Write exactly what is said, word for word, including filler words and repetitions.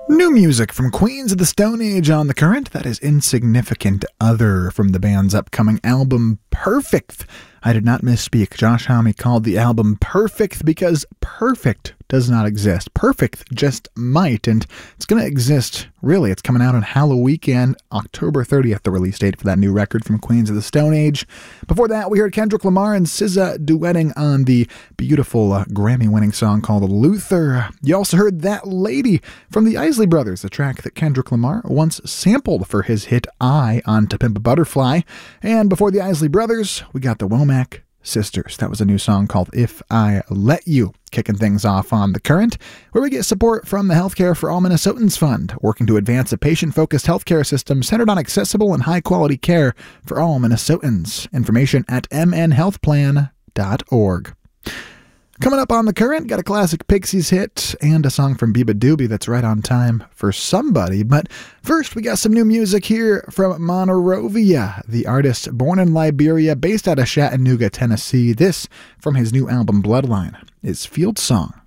New music from Queens of the Stone Age on The Current. That is Insignificant Other from the band's upcoming album, Perfect. I did not misspeak. Josh Homme called the album Perfect because perfect does not exist. Perfect just might, and it's going to exist, really. It's coming out on Halloween, October thirtieth, the release date for that new record from Queens of the Stone Age. Before that, we heard Kendrick Lamar and S Z A duetting on the beautiful uh, Grammy-winning song called Luther. You also heard That Lady from the Isley Brothers, a track that Kendrick Lamar once sampled for his hit I on To Pimp a Butterfly. And before the Isley Brothers, we got the Womack Sisters. That was a new song called If I Let You, kicking things off on The Current, where we get support from the Healthcare for All Minnesotans Fund, working to advance a patient-focused healthcare system centered on accessible and high-quality care for all Minnesotans. Information at m n health plan dot org. Coming up on The Current, got a classic Pixies hit and a song from Biba Doobie that's right on time for somebody. But first, we got some new music here from Monrovia, the artist born in Liberia, based out of Chattanooga, Tennessee. This, from his new album Bloodline, is Field Song.